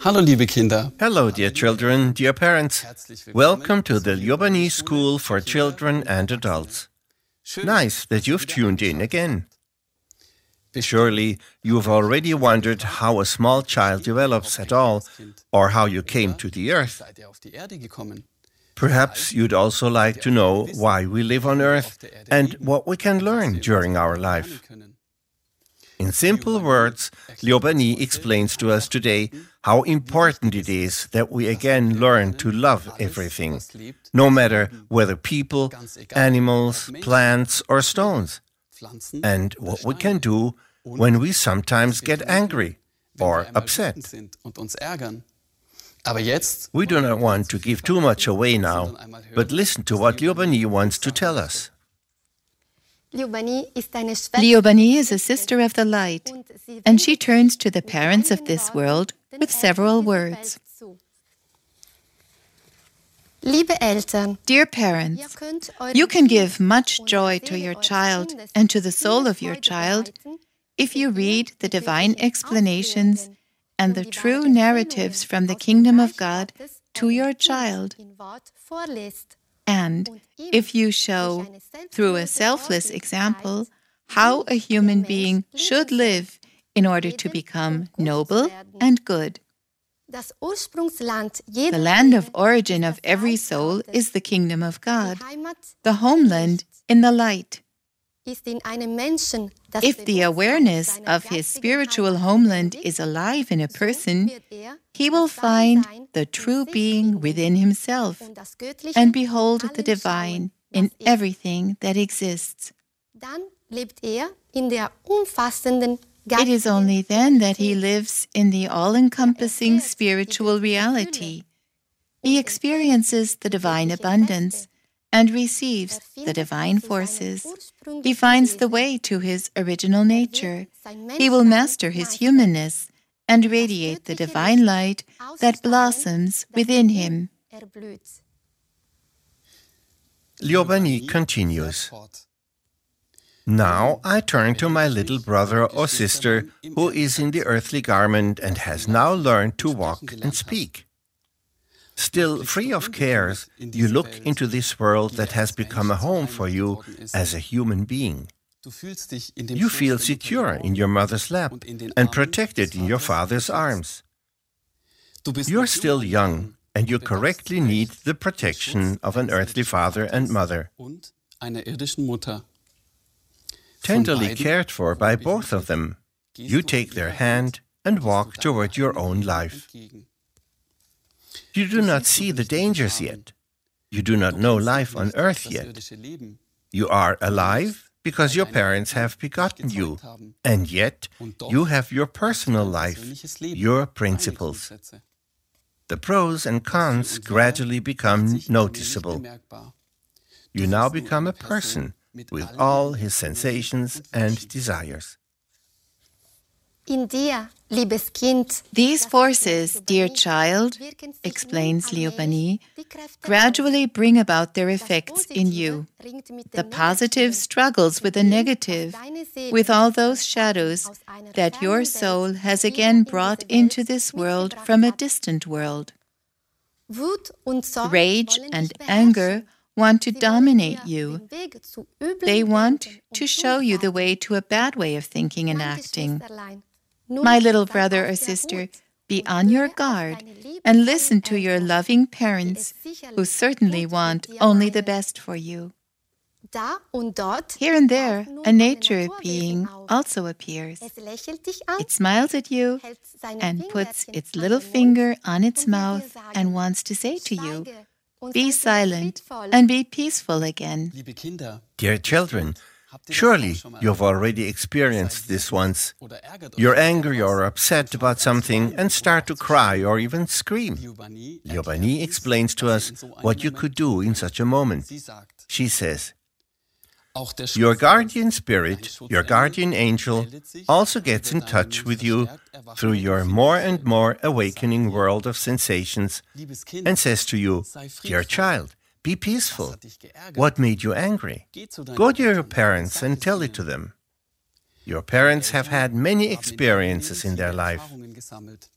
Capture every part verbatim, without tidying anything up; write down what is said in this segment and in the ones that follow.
Hallo liebe Kinder. Hello, dear children, dear parents. Welcome to the Lyobani School for Children and Adults. Nice that you've tuned in again. Surely you've already wondered how a small child develops at all, or how you came to the earth. Perhaps you'd also like to know why we live on earth and what we can learn during our life. In simple words, Lyobani explains to us today how important it is that we again learn to love everything, no matter whether people, animals, plants or stones, and what we can do when we sometimes get angry or upset. We do not want to give too much away now, but listen to what Lyobani wants to tell us. Lyobani is a sister of the light, and she turns to the parents of this world with several words. Dear parents, you can give much joy to your child and to the soul of your child if you read the divine explanations and the true narratives from the kingdom of God to your child. And if you show, through a selfless example, how a human being should live in order to become noble and good. The land of origin of every soul is the kingdom of God, the homeland in the light. If the awareness of his spiritual homeland is alive in a person, he will find the true being within himself and behold the divine in everything that exists. It is only then that he lives in the all-encompassing spiritual reality. He experiences the divine abundance and receives the divine forces. He finds the way to his original nature. He will master his humanness and radiate the divine light that blossoms within him. Lyobani continues. Now I turn to my little brother or sister who is in the earthly garment and has now learned to walk and speak. Still free of cares, you look into this world that has become a home for you as a human being. You feel secure in your mother's lap and protected in your father's arms. You're still young, and you correctly need the protection of an earthly father and mother. Tenderly cared for by both of them, you take their hand and walk toward your own life. You do not see the dangers yet. You do not know life on earth yet. You are alive because your parents have begotten you, and yet you have your personal life, your principles. The pros and cons gradually become noticeable. You now become a person with all his sensations and desires. These forces, dear child, explains Lyobani, gradually bring about their effects in you. The positive struggles with the negative, with all those shadows that your soul has again brought into this world from a distant world. Rage and anger want to dominate you. They want to show you the way to a bad way of thinking and acting. My little brother or sister, be on your guard and listen to your loving parents who certainly want only the best for you. Here and there, a nature being also appears. It smiles at you and puts its little finger on its mouth and wants to say to you, be silent and be peaceful again. Dear children, surely you've already experienced this once. You're angry or upset about something and start to cry or even scream. Lyobani explains to us what you could do in such a moment. She says, your guardian spirit, your guardian angel, also gets in touch with you through your more and more awakening world of sensations and says to you, dear child, be peaceful. What made you angry? Go to your parents and tell it to them. Your parents have had many experiences in their life.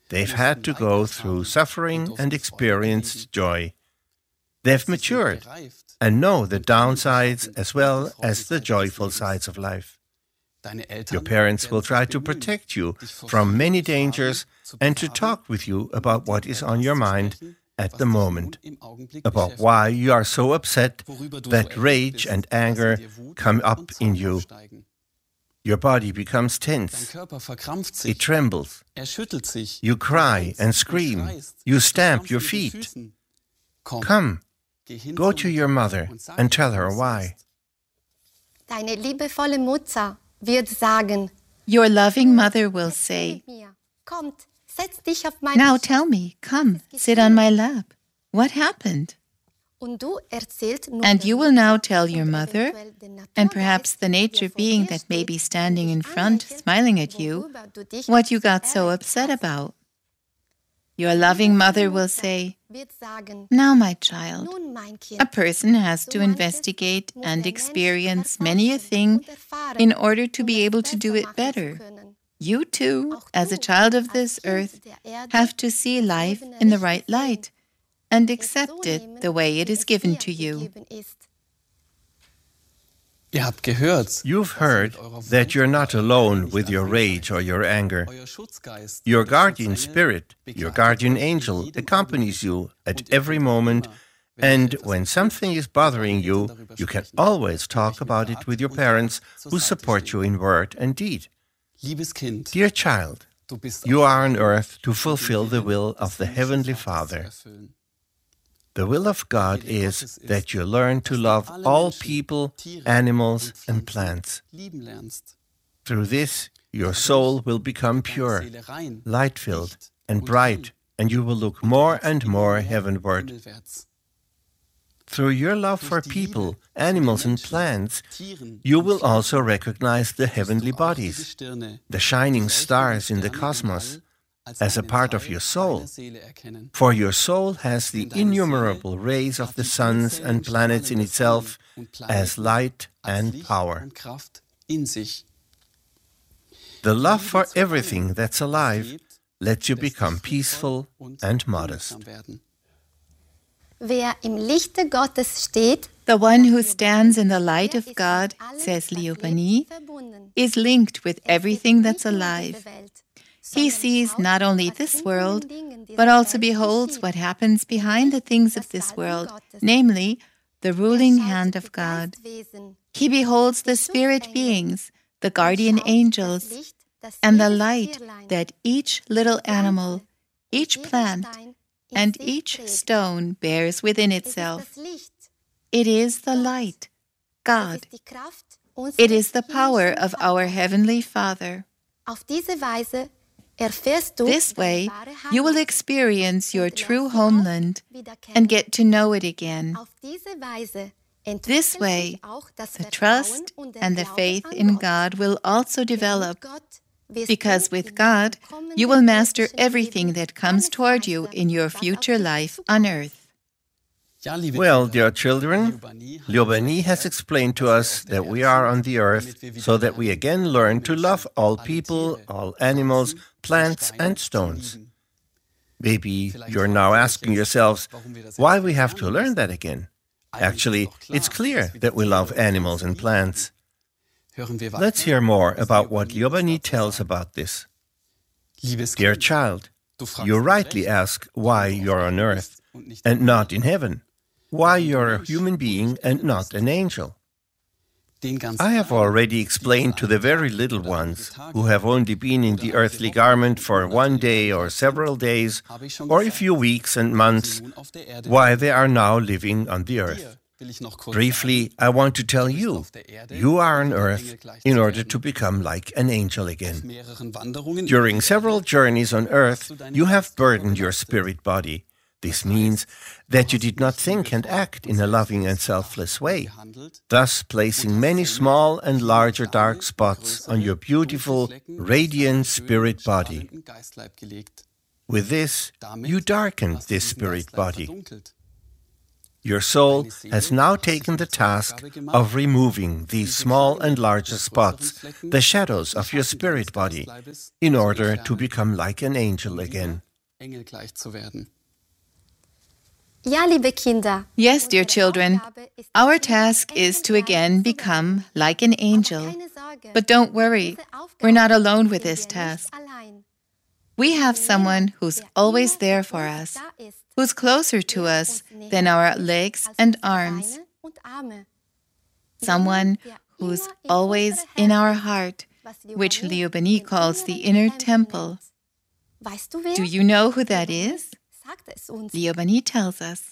They've had to go through suffering and experienced joy. They've matured and know the downsides as well as the joyful sides of life. Your parents will try to protect you from many dangers and to talk with you about what is on your mind at the moment, about why you are so upset that rage and anger come up in you. Your body becomes tense. It trembles. You cry and scream. You stamp your feet. Come, go to your mother and tell her why. Deine liebevolle Mutter wird sagen, your loving mother will say, Kommt, setz dich auf meine now tell me, come, sit on my lap. What happened? Und du erzählst nur And you will now tell your mother, and perhaps the nature being that may be standing in front, smiling at you, what you got so upset about. Your loving mother will say, now, my child, a person has to investigate and experience many a thing in order to be able to do it better. You too, as a child of this earth, have to see life in the right light and accept it the way it is given to you. You've heard that you're not alone with your rage or your anger. Your guardian spirit, your guardian angel, accompanies you at every moment, and when something is bothering you, you can always talk about it with your parents, who support you in word and deed. Dear child, you are on earth to fulfill the will of the Heavenly Father. The will of God is that you learn to love all people, animals, and plants. Through this, your soul will become pure, light-filled, and bright, and you will look more and more heavenward. Through your love for people, animals, and plants, you will also recognize the heavenly bodies, the shining stars in the cosmos, as a part of your soul, for your soul has the innumerable rays of the suns and planets in itself as light and power. The love for everything that's alive lets you become peaceful and modest. Wer im Lichte Gottes steht, the one who stands in the light of God, says Liobani, is linked with everything that's alive. He sees not only this world, but also beholds what happens behind the things of this world, namely, the ruling hand of God. He beholds the spirit beings, the guardian angels, and the light that each little animal, each plant, and each stone bears within itself. It is the light, God. It is the power of our Heavenly Father. This way, you will experience your true homeland and get to know it again. This way, the trust and the faith in God will also develop, because with God, you will master everything that comes toward you in your future life on earth. Well, dear children, Liobani has explained to us that we are on the earth so that we again learn to love all people, all animals, plants and stones. Maybe you're now asking yourselves why we have to learn that again. Actually, it's clear that we love animals and plants. Let's hear more about what Liobani tells about this. Dear child, you rightly ask why you're on earth and not in heaven. Why you're a human being and not an angel. I have already explained to the very little ones who have only been in the earthly garment for one day or several days or a few weeks and months why they are now living on the earth. Briefly, I want to tell you, you are on earth in order to become like an angel again. During several journeys on earth, you have burdened your spirit body. This means that you did not think and act in a loving and selfless way, thus placing many small and larger dark spots on your beautiful, radiant spirit body. With this, you darkened this spirit body. Your soul has now taken the task of removing these small and larger spots, the shadows of your spirit body, in order to become like an angel again. Yes, dear children, our task is to again become like an angel. But don't worry, we're not alone with this task. We have someone who's always there for us, who's closer to us than our legs and arms. Someone who's always in our heart, which Léonie calls the inner temple. Do you know who that is? Léonie tells us.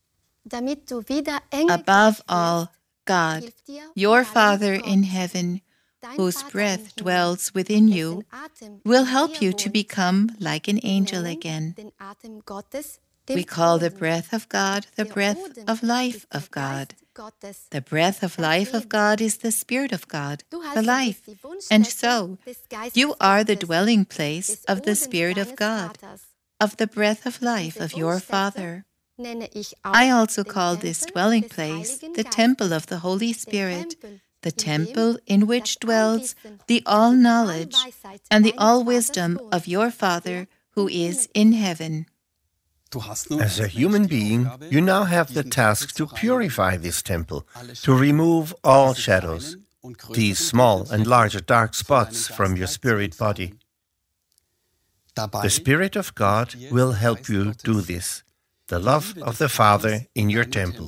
Above all, God, your Father in heaven, whose breath dwells within you, will help you to become like an angel again. We call the breath of God the breath of life of God. The breath of life of God is the Spirit of God, the life. And so, you are the dwelling place of the Spirit of God, of the breath of life of your Father. I also call this dwelling place the temple of the Holy Spirit, the temple in which dwells the all-knowledge and the all-wisdom of your Father who is in heaven. As a human being, you now have the task to purify this temple, to remove all shadows, these small and larger dark spots from your spirit body. The Spirit of God will help you do this, the love of the Father in your temple.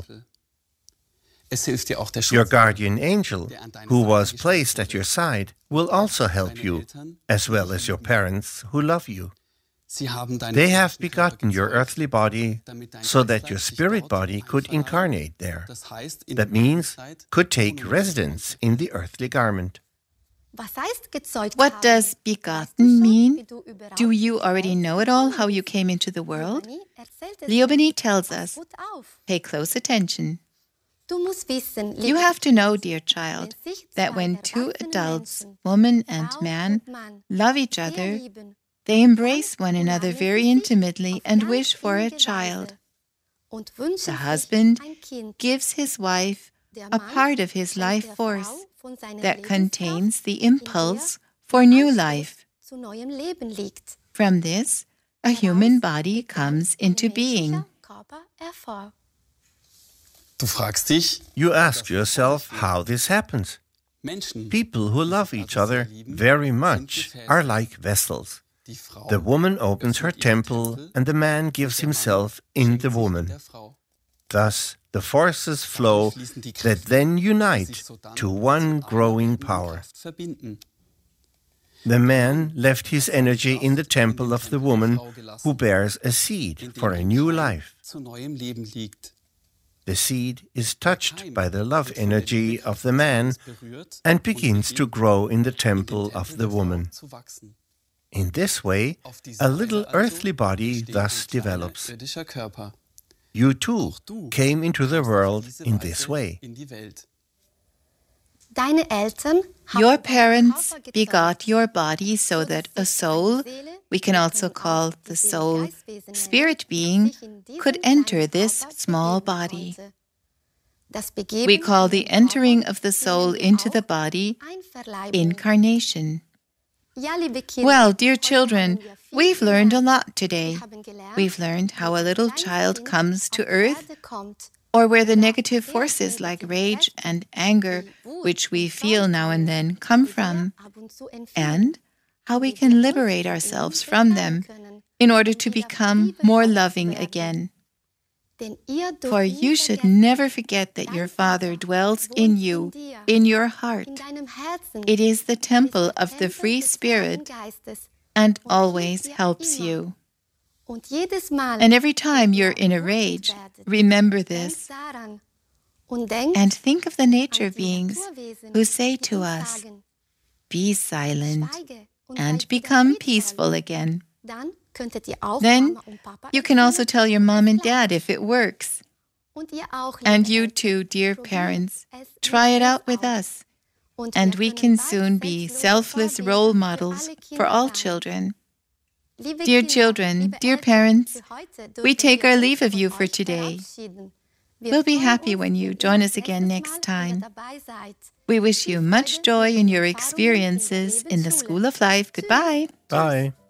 Your guardian angel, who was placed at your side, will also help you, as well as your parents who love you. They have begotten your earthly body so that your spirit body could incarnate there. That means, could take residence in the earthly garment. What does begotten mean? Do you already know it all, how you came into the world? Léonie tells us. Pay close attention. You have to know, dear child, that when two adults, woman and man, love each other, they embrace one another very intimately and wish for a child. The husband gives his wife a part of his life force that contains the impulse for new life. From this, a human body comes into being. You ask yourself how this happens. People who love each other very much are like vessels. The woman opens her temple and the man gives himself in the woman. Thus, the forces flow that then unite to one growing power. The man left his energy in the temple of the woman who bears a seed for a new life. The seed is touched by the love energy of the man and begins to grow in the temple of the woman. In this way, a little earthly body thus develops. You too came into the world in this way. Your parents begot your body so that a soul, we can also call the soul spirit being, could enter this small body. We call the entering of the soul into the body incarnation. Well, dear children, we've learned a lot today. We've learned how a little child comes to earth, or where the negative forces like rage and anger, which we feel now and then, come from, and how we can liberate ourselves from them in order to become more loving again. For you should never forget that your Father dwells in you, in your heart. It is the temple of the free Spirit and always helps you. And every time you're in a rage, remember this. And think of the nature beings who say to us, "Be silent and become peaceful again." Then you can also tell your mom and dad if it works. And you too, dear parents, try it out with us. And we can soon be selfless role models for all children. Dear children, dear parents, we take our leave of you for today. We'll be happy when you join us again next time. We wish you much joy in your experiences in the School of Life. Goodbye. Bye.